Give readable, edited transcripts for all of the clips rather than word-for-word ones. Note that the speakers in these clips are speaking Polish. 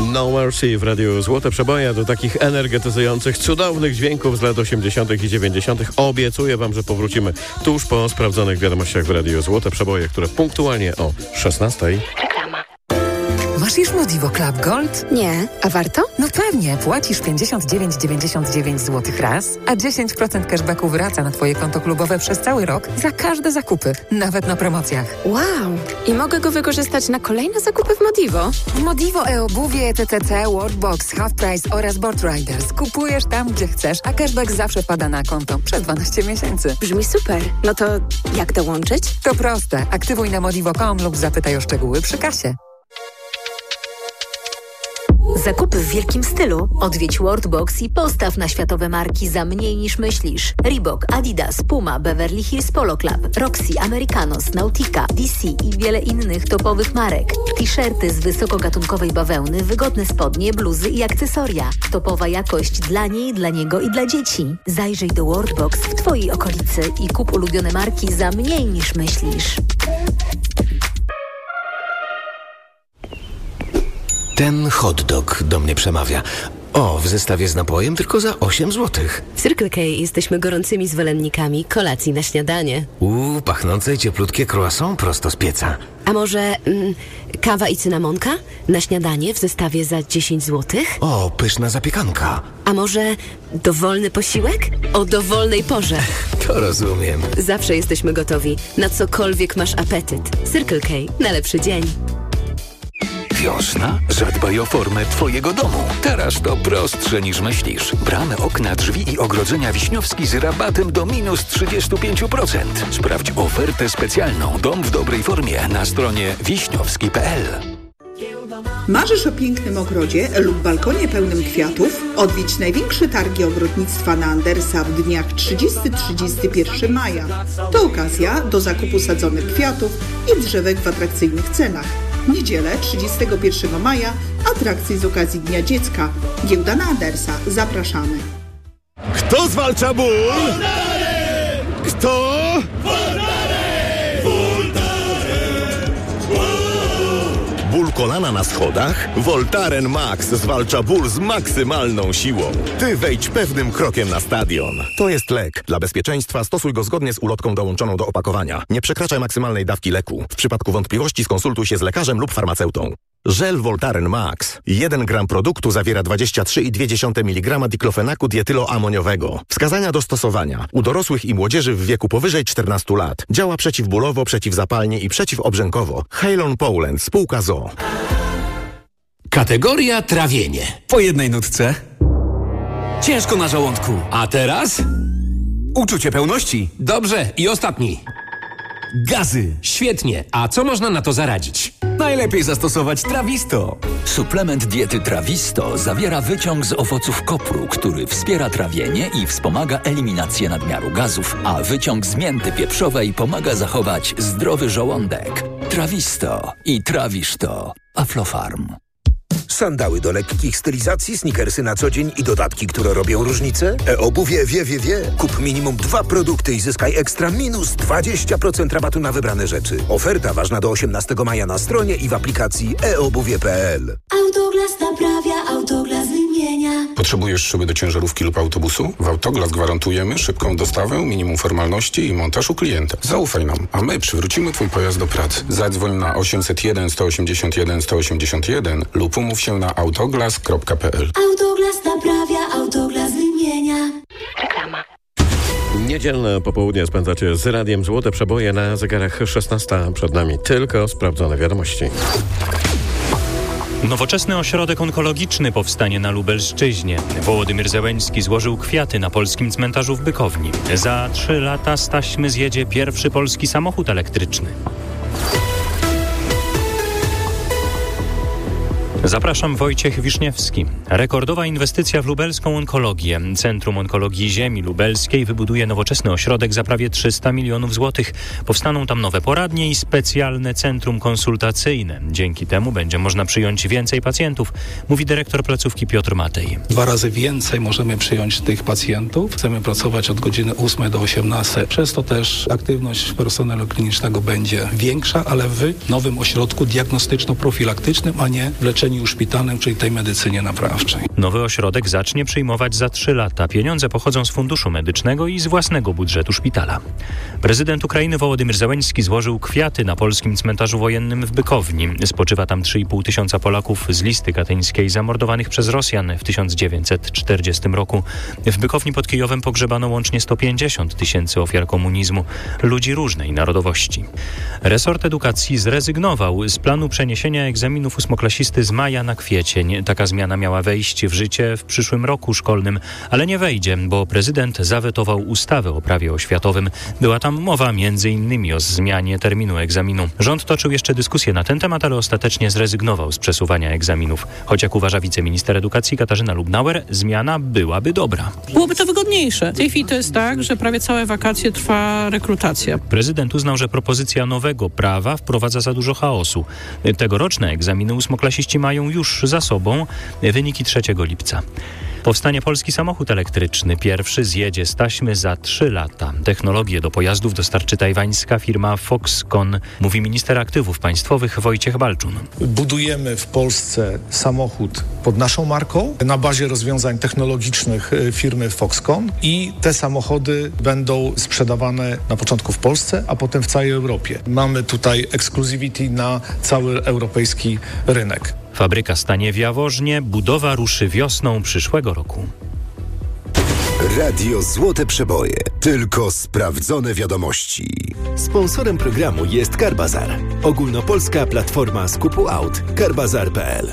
No Mercy w Radiu Złote Przeboje. Do takich energetyzujących, cudownych dźwięków z lat 80. i 90. Obiecuję wam, że powrócimy tuż po sprawdzonych wiadomościach w Radiu Złote Przeboje, które punktualnie o 16:00. Reklama. Masz już Modivo Club Gold? Nie, a warto? No pewnie, płacisz 59,99 zł raz, a 10% cashbacku wraca na twoje konto klubowe przez cały rok za każde zakupy, nawet na promocjach. Wow! I mogę go wykorzystać na kolejne zakupy w Modivo? W Modivo e-obuwie, TCC, Worldbox, Half Price oraz Board Riders. Kupujesz tam, gdzie chcesz, a cashback zawsze wpada na konto przez 12 miesięcy. Brzmi super. No to jak dołączyć? To proste. Aktywuj na modivo.com lub zapytaj o szczegóły przy kasie. Zakupy w wielkim stylu. Odwiedź Worldbox i postaw na światowe marki za mniej niż myślisz. Reebok, Adidas, Puma, Beverly Hills Polo Club, Roxy, Americanos, Nautica, DC i wiele innych topowych marek. T-shirty z wysokogatunkowej bawełny, wygodne spodnie, bluzy i akcesoria. Topowa jakość dla niej, dla niego i dla dzieci. Zajrzyj do Worldbox w twojej okolicy i kup ulubione marki za mniej niż myślisz. Ten hot dog do mnie przemawia. O, w zestawie z napojem tylko za 8 zł. W Circle K jesteśmy gorącymi zwolennikami kolacji na śniadanie. Pachnące i cieplutkie croissant prosto z pieca. A może kawa i cynamonka na śniadanie w zestawie za 10 zł? O, pyszna zapiekanka. A może dowolny posiłek? O dowolnej porze. To rozumiem. Zawsze jesteśmy gotowi. Na cokolwiek masz apetyt. Circle K. Na lepszy dzień. Wiosna? Zadbaj o formę twojego domu. Teraz to prostsze niż myślisz. Bramy, okna, drzwi i ogrodzenia Wiśniowski z rabatem do minus 35%. Sprawdź ofertę specjalną Dom w dobrej formie na stronie wiśniowski.pl. Marzysz o pięknym ogrodzie lub balkonie pełnym kwiatów? Odwiedź największe targi ogrodnictwa na Andersa w dniach 30-31 maja. To okazja do zakupu sadzonych kwiatów i drzewek w atrakcyjnych cenach. W niedzielę 31 maja atrakcje z okazji Dnia Dziecka. Giełda na Andersa. Zapraszamy. Kto zwalcza ból? Kto? Ból kolana na schodach? Voltaren Max zwalcza ból z maksymalną siłą. Ty wejdź pewnym krokiem na stadion. To jest lek. Dla bezpieczeństwa stosuj go zgodnie z ulotką dołączoną do opakowania. Nie przekraczaj maksymalnej dawki leku. W przypadku wątpliwości skonsultuj się z lekarzem lub farmaceutą. Żel Voltaren Max. 1 gram produktu zawiera 23,2 mg diklofenaku dietyloamoniowego. Wskazania do stosowania. U dorosłych i młodzieży w wieku powyżej 14 lat. Działa przeciwbólowo, przeciwzapalnie i przeciwobrzękowo. Halon Poland, spółka ZOO. Kategoria trawienie. Po jednej nutce. Ciężko na żołądku. A teraz? Uczucie pełności. Dobrze, i ostatni. Gazy. Świetnie. A co można na to zaradzić? Najlepiej zastosować Trawisto. Suplement diety Trawisto zawiera wyciąg z owoców kopru, który wspiera trawienie i wspomaga eliminację nadmiaru gazów, a wyciąg z mięty pieprzowej pomaga zachować zdrowy żołądek. Trawisto i trawisz to. Aflofarm. Sandały do lekkich stylizacji, sneakersy na co dzień i dodatki, które robią różnicę? E-obuwie wie. Kup minimum 2 produkty i zyskaj ekstra minus 20% rabatu na wybrane rzeczy. Oferta ważna do 18 maja na stronie i w aplikacji eobuwie.pl. Autoglas naprawia, Autoglas wymienia. Potrzebujesz szyby do ciężarówki lub autobusu? W Autoglas gwarantujemy szybką dostawę, minimum formalności i montaż u klienta. Zaufaj nam, a my przywrócimy twój pojazd do pracy. Zadzwoń na 801 181 181 lub umów się na autoglas.pl. Autoglas naprawia, Autoglas wymienia. Reklama. Niedzielne popołudnie spędzacie z Radiem Złote Przeboje na zegarach 16. Przed nami tylko sprawdzone wiadomości. Nowoczesny ośrodek onkologiczny powstanie na Lubelszczyźnie. Wołodymyr Zełenski złożył kwiaty na polskim cmentarzu w Bykowni. Za 3 lata z taśmy zjedzie pierwszy polski samochód elektryczny. Zapraszam, Wojciech Wiszniewski. Rekordowa inwestycja w lubelską onkologię. Centrum Onkologii Ziemi Lubelskiej wybuduje nowoczesny ośrodek za prawie 300 milionów złotych. Powstaną tam nowe poradnie i specjalne centrum konsultacyjne. Dzięki temu będzie można przyjąć więcej pacjentów, mówi dyrektor placówki Piotr Matej. 2 razy więcej możemy przyjąć tych pacjentów. Chcemy pracować od godziny 8 do 18. Przez to też aktywność personelu klinicznego będzie większa, ale w nowym ośrodku diagnostyczno-profilaktycznym, a nie w leczeniu świadczeniu szpitalnym, czyli tej medycynie naprawczej. Nowy ośrodek zacznie przyjmować za 3 lata. Pieniądze pochodzą z Funduszu Medycznego i z własnego budżetu szpitala. Prezydent Ukrainy Wołodymyr Zełenski złożył kwiaty na polskim cmentarzu wojennym w Bykowni. Spoczywa tam 3,5 tysiąca Polaków z listy katyńskiej zamordowanych przez Rosjan w 1940 roku. W Bykowni pod Kijowem pogrzebano łącznie 150 tysięcy ofiar komunizmu, ludzi różnej narodowości. Resort edukacji zrezygnował z planu przeniesienia egzaminów ósmoklasisty z maja na kwiecień. Taka zmiana miała wejść w życie w przyszłym roku szkolnym, ale nie wejdzie, bo prezydent zawetował ustawę o prawie oświatowym. Była tam mowa m.in. o zmianie terminu egzaminu. Rząd toczył jeszcze dyskusję na ten temat, ale ostatecznie zrezygnował z przesuwania egzaminów. Choć jak uważa wiceminister edukacji Katarzyna Lubnauer, zmiana byłaby dobra. Byłoby to wygodniejsze. W tej chwili to jest tak, że prawie całe wakacje trwa rekrutacja. Prezydent uznał, że propozycja nowego prawa wprowadza za dużo chaosu. Tegoroczne egzaminy ósmoklasiści mają już za sobą wyniki 3 lipca. Powstanie polski samochód elektryczny. Pierwszy zjedzie z taśmy za 3 lata. Technologię do pojazdów dostarczy tajwańska firma Foxconn, mówi minister aktywów państwowych Wojciech Balczun. Budujemy w Polsce samochód pod naszą marką na bazie rozwiązań technologicznych firmy Foxconn i te samochody będą sprzedawane na początku w Polsce, a potem w całej Europie. Mamy tutaj exclusivity na cały europejski rynek. Fabryka stanie w Jaworznie, budowa ruszy wiosną przyszłego roku. Radio Złote Przeboje. Tylko sprawdzone wiadomości. Sponsorem programu jest Carbazar. Ogólnopolska platforma skupu aut. Carbazar.pl.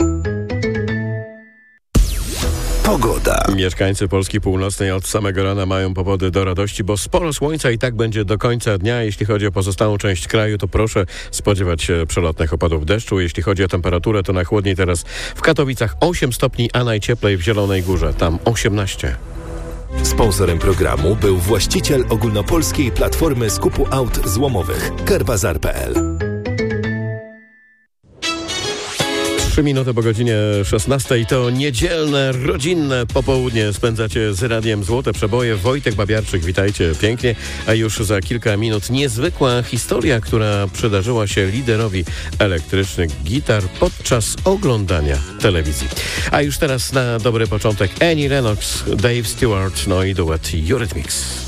Pogoda. Mieszkańcy Polski Północnej od samego rana mają powody do radości, bo sporo słońca i tak będzie do końca dnia. Jeśli chodzi o pozostałą część kraju, to proszę spodziewać się przelotnych opadów deszczu. Jeśli chodzi o temperaturę, to najchłodniej teraz w Katowicach 8 stopni, a najcieplej w Zielonej Górze, tam 18. Sponsorem programu był właściciel ogólnopolskiej platformy skupu aut złomowych Carbazar.pl. 3 minuty po godzinie 16 to niedzielne, rodzinne popołudnie spędzacie z Radiem Złote Przeboje. Wojtek Babiarczyk, witajcie pięknie. A już za kilka minut niezwykła historia, która przydarzyła się liderowi elektrycznych gitar podczas oglądania telewizji. A już teraz na dobry początek Annie Lennox, Dave Stewart, no i duet Eurythmics.